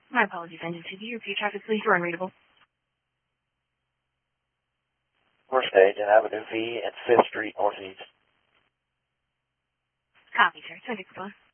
My apologies, Engine 2. Can you repeat traffic, please? You're unreadable. First stage in Avenue V and 5th Street Northeast. Copy, sir. 26 1.